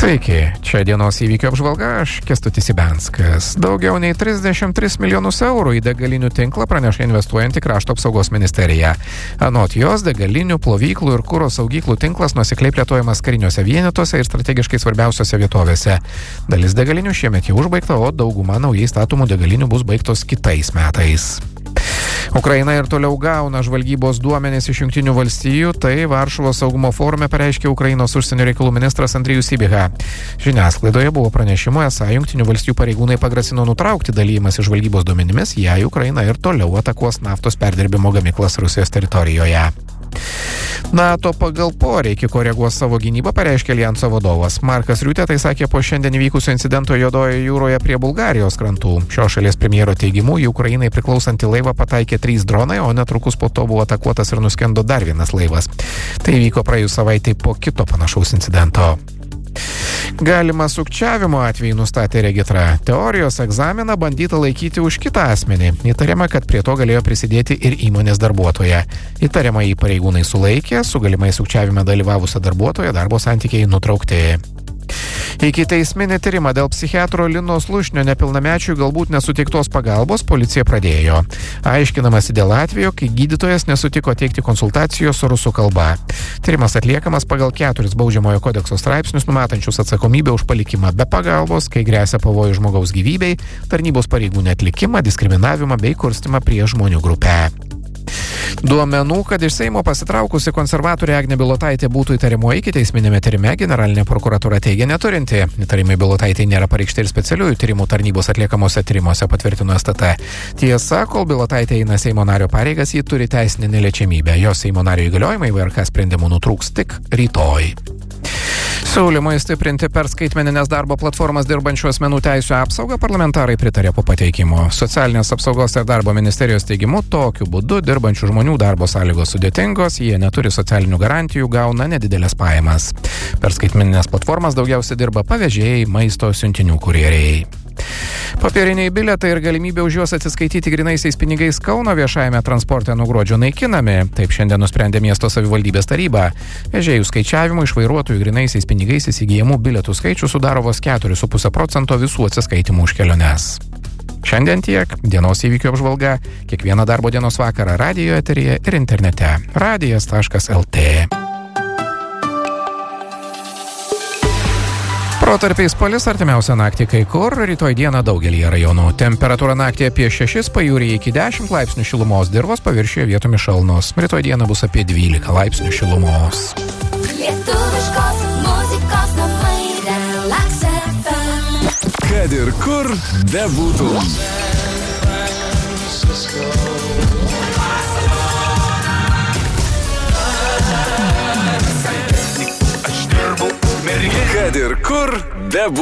Sveiki, čia dienos įvykio apžvalga, aš Kęstutis Ibenskas. Daugiau nei 33 milijonus eurų į degalinių tinklą praneša investuojanti Krašto apsaugos ministerija. Anot jos, degalinių, plovyklų ir kuro saugyklų tinklas nuosekliai plėtojamas kariniuose vienetuose ir strategiškai svarbiausiose vietovėse. Dalis degalinių šiemet jau užbaigta, o dauguma naujai statomų degalinių bus baigtos kitais metais. Ukraina ir toliau gauna žvalgybos duomenis iš Jungtinių valstijų, tai Varšuvos saugumo forume pareiškė Ukrainos užsienio reikalų ministras Andrijus Sybiha. Žiniasklaidoje buvo pranešimų, esą Jungtinių valstijų pareigūnai pagrasino nutraukti dalymąsi žvalgybos duomenimis, jei Ukraina ir toliau atakuos naftos perdirbimo gamyklas Rusijos teritorijoje. NATO pagal poreikį koreguos savo gynybą, pareiškė Aljanso vadovas. Markas Riutė tai sakė po šiandien įvykusio incidento Juodojoje jūroje prie Bulgarijos krantų. Šios šalies premjero teigimu, į Ukrainai priklausantį laivą pataikė 3 dronai, o netrukus po to buvo atakuotas ir nuskendo dar vienas laivas. Tai vyko praėjus savaitei po kito panašaus incidento. Galima sukčiavimo atvejį nustatė regitra. Teorijos egzaminą bandyta laikyti už kitą asmenį. Įtariama, kad prie to galėjo prisidėti ir įmonės darbuotoja. Įtariamąjį pareigūnai sulaikė, su galimai sukčiavime dalyvavusią darbuotoją darbo santykiai nutraukti. Ikiteisminį tyrimą dėl psichiatro Linos Lušnio nepilnamečiui galbūt nesuteiktos pagalbos policija pradėjo. Aiškinamasi dėl atvejo, kai gydytojas nesutiko teikti konsultacijos rusų kalba. Tyrimas atliekamas pagal 4 baudžiamojo kodekso straipsnius numatančius atsakomybę už palikimą be pagalbos, kai gresia pavojus žmogaus gyvybei, tarnybos pareigų neatlikimą, diskriminavimą bei kurstimą prieš žmonių grupę. Duomenų, kad iš Seimo pasitraukusi konservatorė Agnė Bilotaitė būtų įtariamoji ikiteisminėme tyrime, generalinė prokuratūra teigia neturinti. Įtarimai Bilotaitei nėra pareikšti ir specialiųjų tyrimų tarnybos atliekamuose tyrimuose, patvirtino STT. Tiesa, kol Bilotaitė eina Seimo nario pareigas, ji turi teisinę neliečiamybę. Jos Seimo nario įgaliojimai VRK sprendimų nutrūks tik rytoj. Siūlymui stiprinti per skaitmeninės darbo platformas dirbančių asmenų teisių apsaugą parlamentarai pritarė po pateikimo. Socialinės apsaugos ir darbo ministerijos teigimu, tokiu būdu dirbančių žmonių darbo sąlygos sudėtingos, jie neturi socialinių garantijų, gauna nedidelės pajamas. Per skaitmeninės platformas daugiausiai dirba pavežėjai, maisto siuntinių kurjeriai. Popieriniai bilietai ir galimybė už juos atsiskaityti grynaisiais pinigais Kauno viešajame transporte nuo gruodžio naikinami. Taip šiandien nusprendė miesto savivaldybės taryba. Vežėjų skaičiavimų iš vairuotojų grynaisiais pinigais įsigijamų bilietų skaičių sudaro vos 4,5% visų atsiskaitimų už keliones. Šiandien tiek. Dienos įvykių apžvalga. Kiekvieną darbo dienos vakarą radijo eteryje ir internete. radijas.lt. Protarpiais palis artimiausią naktį kai kur, rytoj dieną daugelyje rajonų. Temperatūra naktį apie 6, pajūryje iki 10 laipsnių šilumos, dirvos paviršiuje vietomis šalnos. Rytoj dieną bus apie 12 laipsnių šilumos. Lietuviškos muzikos namai Relax FM. Kad ir kur bebūtum. Kad ir kur bebūtum.